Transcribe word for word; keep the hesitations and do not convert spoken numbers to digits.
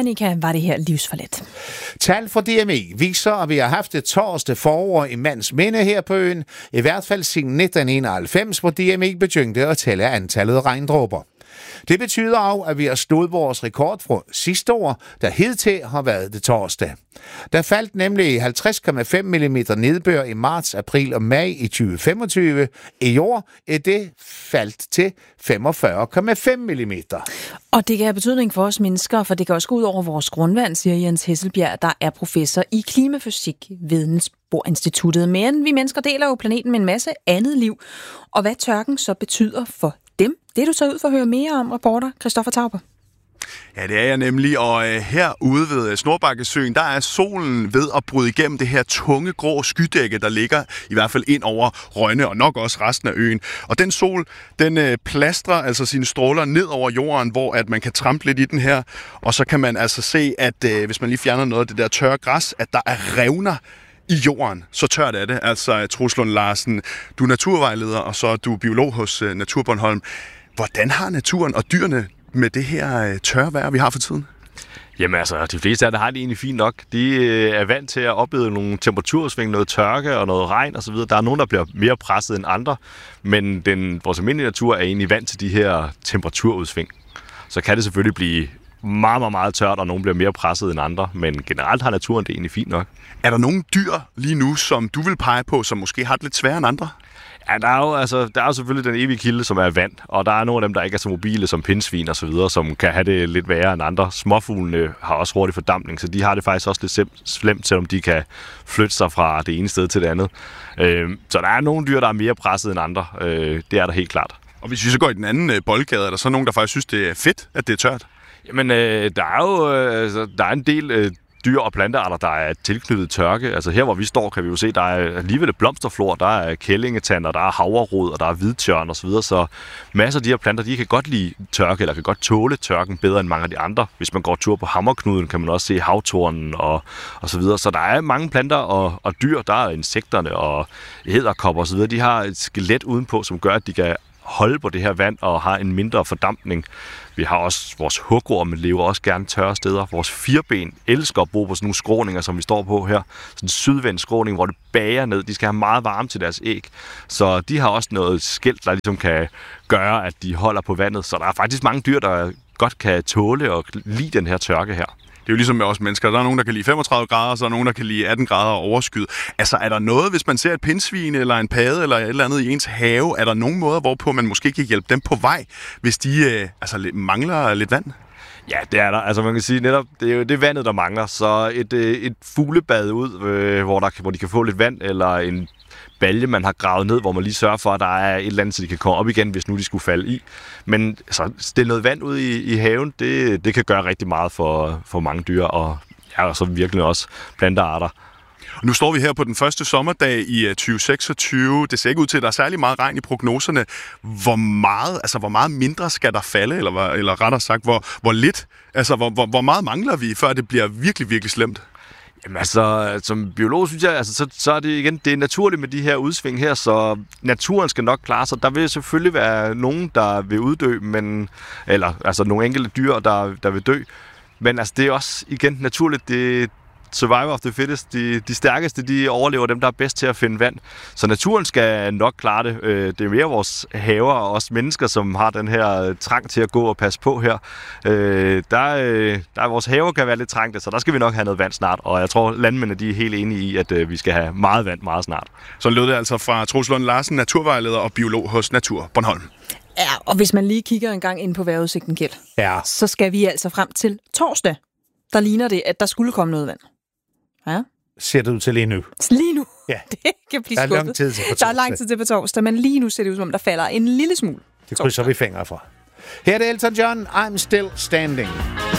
Annika, var det her livsforladt. Tal fra D M E viser, at vi har haft et torsdag forår i mands minde her på øen, i hvert fald siden nitten enoghalvfems, hvor D M E begyndte at tælle antallet regndråber. Det betyder også, at vi har slået vores rekord fra sidste år, der hidtil har været det torsdag. Der faldt nemlig halvtreds komma fem millimeter nedbør i marts, april og maj i tyve femogtyve. I år er det faldt til femogfyrre komma fem millimeter. Og det kan have betydning for os mennesker, for det kan også gå ud over vores grundvand, siger Jens Hesselbjerg, der er professor i klimafysik ved Vidensborg-instituttet. Men vi mennesker deler jo planeten med en masse andet liv. Og hvad tørken så betyder for dem, det er du så ud for at høre mere om, reporter Christoffer Tauber. Ja, det er jeg nemlig, og øh, herude ved Snorbækkesøen, der er solen ved at bryde igennem det her tunge, grå skydække, der ligger i hvert fald ind over Rønne og nok også resten af øen. Og den sol, den øh, plastrer altså sine stråler ned over jorden, hvor at man kan trampe lidt i den her, og så kan man altså se, at øh, hvis man lige fjerner noget af det der tørre græs, at der er revner i jorden. Så tørt er det. Altså, Troels Lund Larsen, du er naturvejleder, og så er du biolog hos uh, Natur Bornholm. Hvordan har naturen og dyrene med det her uh, tørre vejr, vi har for tiden? Jamen altså, de fleste af det har det egentlig fint nok. De øh, er vant til at opleve nogle temperatursving, noget tørke og noget regn osv. Der er nogen, der bliver mere presset end andre, men den, vores almindelige natur er egentlig vant til de her temperaturudsving. Så kan det selvfølgelig blive meget, meget, meget tørt, og nogen bliver mere presset end andre, men generelt har naturen det egentlig fint nok. Er der nogle dyr lige nu, som du vil pege på, som måske har det lidt sværere end andre? Ja, der er jo, altså, der er jo selvfølgelig den evige kilde, som er vand, og der er nogle af dem, der ikke er så mobile som pindsvin og så videre, som kan have det lidt værre end andre. Småfuglene har også hurtig fordampning, så de har det faktisk også lidt slemt, selvom de kan flytte sig fra det ene sted til det andet. Øh, så der er nogle dyr, der er mere presset end andre. Øh, det er der helt klart. Og hvis vi så går i den anden boldgade, er der så nogen, der faktisk synes, det er fedt, at det er tørt? Jamen, øh, der er jo øh, der er en del øh, dyr og plantearter, der er tilknyttet tørke. Altså her, hvor vi står, kan vi jo se, der er alligevel et blomsterflor, der er kællingetand, og der er havrerod, og der er hvidtjørn osv. Så, så masser af de her planter, de kan godt lide tørke, eller kan godt tåle tørken bedre end mange af de andre. Hvis man går tur på Hammerknuden, kan man også se havtornen og, og så videre. Så der er mange planter og, og dyr. Der er insekterne og edderkopper og så videre. De har et skelet udenpå, som gør, at de kan holde på det her vand og har en mindre fordampning. Vi har også vores hugorme, lever også gerne tørre steder. Vores firben elsker at bo på sådan nogle skråninger, som vi står på her. Sådan en sydvendt skråning, hvor det bager ned. De skal have meget varme til deres æg. Så de har også noget skilt, der ligesom kan gøre, at de holder på vandet. Så der er faktisk mange dyr, der godt kan tåle og lide den her tørke her. Det er jo ligesom med os mennesker. Der er nogen, der kan lide femogtredive grader, og så er nogen, der kan lide atten grader og overskyet. Altså, er der noget, hvis man ser et pindsvin eller en padde eller et eller andet i ens have, er der nogen måder, hvorpå man måske kan hjælpe dem på vej, hvis de øh, altså, mangler lidt vand? Ja, det er der. Altså man kan sige netop, det er jo det vandet, der mangler. Så et, et fuglebad ud, øh, hvor, der, hvor de kan få lidt vand, eller en balje, man har gravet ned, hvor man lige sørger for, at der er et eller andet, så de kan komme op igen, hvis nu de skulle falde i. Men så stille noget vand ud i, i haven, det, det kan gøre rigtig meget for, for mange dyr, og ja, og så virkelig også plantearter. Nu står vi her på den første sommerdag i tyve seksogtyve. Det ser ikke ud til, at der er særlig meget regn i prognoserne. Hvor meget, altså hvor meget mindre skal der falde, eller, eller rettere sagt, hvor, hvor lidt, altså hvor, hvor, hvor meget mangler vi, før det bliver virkelig, virkelig slemt? Jamen altså, som biolog synes jeg, altså, så, så er det igen, det er naturligt med de her udsving her, så naturen skal nok klare sig. Der vil selvfølgelig være nogen, der vil uddø, men, eller altså nogle enkelte dyr, der, der vil dø. Men altså, det er også igen naturligt, det survival of the fittest. De, de stærkeste, de overlever dem, der er bedst til at finde vand. Så naturen skal nok klare det. Det er mere vores haver og os mennesker, som har den her trang til at gå og passe på her. Der, der er vores haver kan være lidt trængte, så der skal vi nok have noget vand snart. Og jeg tror, landmændene de er helt enige i, at vi skal have meget vand meget snart. Så lød det altså fra Troels Lund Larsen, naturvejleder og biolog hos Natur Bornholm. Ja, og hvis man lige kigger en gang ind på vejrudsigten, Kjeld, ja. så skal vi altså frem til torsdag. Der ligner det, at der skulle komme noget vand. Ja. Ser det ud til lige nu? Lige nu? Ja. Det kan blive der er skuffet. lang tid til på torsdag. Der er lang tid til på torsdag, men lige nu ser det ud, som om der falder en lille smule. Det krydser vi fingre for. Her er det Elton John, I'm Still Standing.